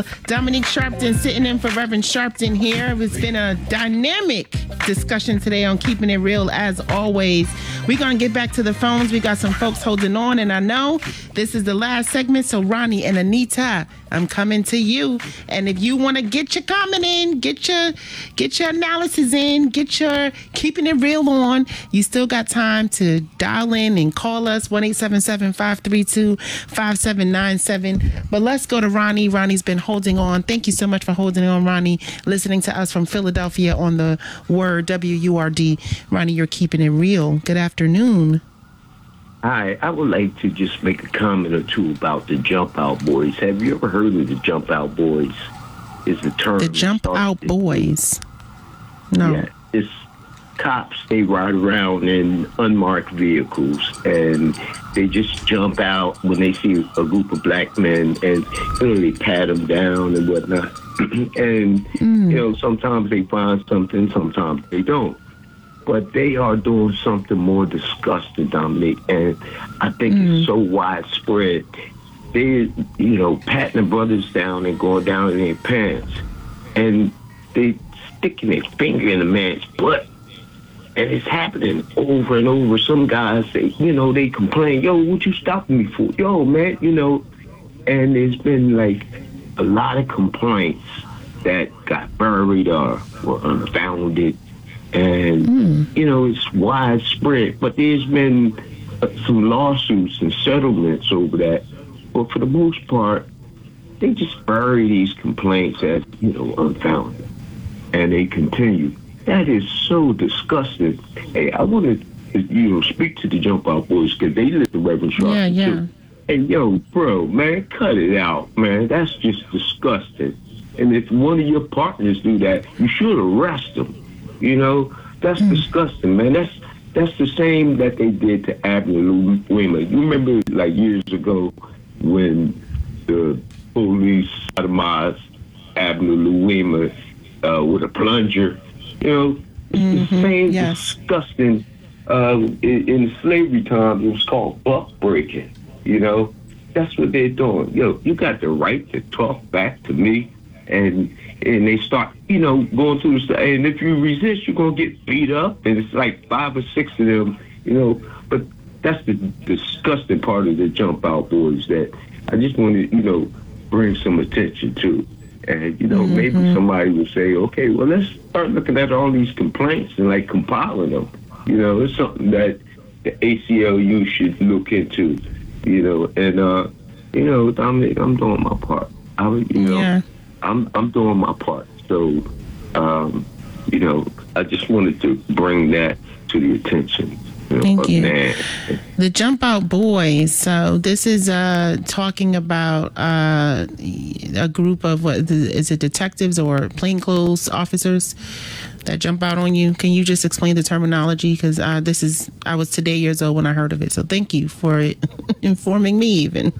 Dominique Sharpton sitting in for Reverend Sharpton here. It's been a dynamic discussion today on Keeping It Real as always. We're going to get back to the phones. We got some folks holding on, and I know this is the last segment, so Ronnie and Anita, I'm coming to you. And if you want to get your comment in, get your analysis in, get your Keeping It Real on, you still got time to dial in and call us 1-877-532-5797. But let's go to Ronnie. Ronnie's been holding on. Thank you so much for holding on, Ronnie, listening to us from Philadelphia on the Word WURD. Ronnie, you're keeping it real. Good afternoon. Hi, I would like to just make a comment or two about the Jump Out Boys. Have you ever heard of the Jump Out Boys? Is the term the Jump Out Boys? No. Yeah, it's cops. They ride around in unmarked vehicles and they just jump out when they see a group of black men, and they pat them down and whatnot. And sometimes they find something, sometimes they don't. But they are doing something more disgusting, Dominic, and I think it's so widespread. They, patting the brothers down and going down in their pants, and they sticking their finger in the man's butt, and it's happening over and over. Some guys say, they complain, "Yo, what you stopping me for? Yo, man," and there's been like a lot of complaints that got buried or were unfounded. And, it's widespread. But there's been some lawsuits and settlements over that. But for the most part, they just bury these complaints as, unfounded. And they continue. That is so disgusting. Hey, I want to, speak to the Jump Out Boys because they let the Reverend Sharpton too. And, bro, man, cut it out, man. That's just disgusting. And if one of your partners do that, you should arrest them. That's disgusting, man. That's the same that they did to Abner Louima. You remember, like, years ago when the police sodomized Abner Louima with a plunger? It's the same disgusting. In slavery time, it was called buck breaking. That's what they're doing. You got the right to talk back to me. And they start, going through the stuff. And if you resist, you're going to get beat up. And it's like 5 or 6 of them, But that's the disgusting part of the Jump Out Boys that I just want to, bring some attention to. And, maybe somebody will say, okay, well, let's start looking at all these complaints and, like, compiling them. It's something that the ACLU should look into, And, Dominic, I'm doing my part. I'm doing my part. So, I just wanted to bring that to the attention. Thank you. The Jump Out Boys. So this is talking about a group of, is it detectives or plainclothes officers that jump out on you? Can you just explain the terminology? Because I was today years old when I heard of it. So thank you for informing me even.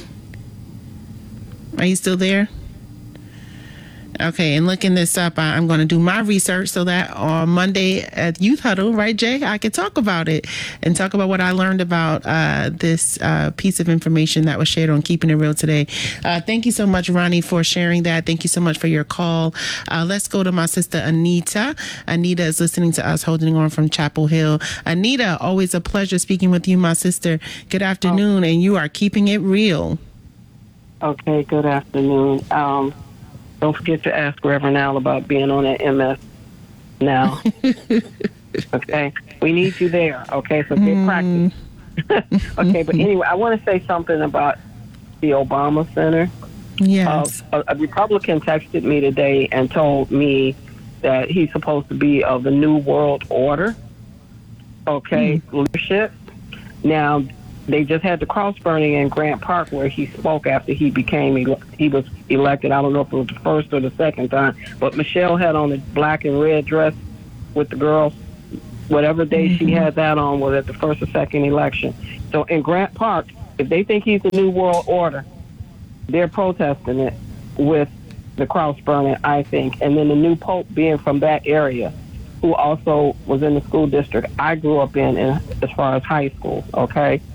Are you still there? Okay, and looking this up, I'm going to do my research so that on Monday at Youth Huddle, right, Jay, I can talk about it and talk about what I learned about this piece of information that was shared on Keeping It Real today. Thank you so much, Ronnie, for sharing that. Thank you so much for your call. Let's go to my sister, Anita. Anita is listening to us, holding on from Chapel Hill. Anita, always a pleasure speaking with you, my sister. Good afternoon, and you are keeping it real. Okay, good afternoon. Don't forget to ask Reverend Al about being on that MS now. Okay? We need you there. Okay? So get practice. Okay, but anyway, I want to say something about the Obama Center. Yes. A Republican texted me today and told me that he's supposed to be of the New World Order. Okay? Leadership. Now, they just had the cross burning in Grant Park where he spoke after he was elected. I don't know if it was the first or the second time, but Michelle had on a black and red dress with the girls. Whatever day she had that on was at the first or second election. So in Grant Park, if they think he's the New World Order, they're protesting it with the cross burning, I think. And then the new pope being from that area, who also was in the school district I grew up in as far as high school, okay?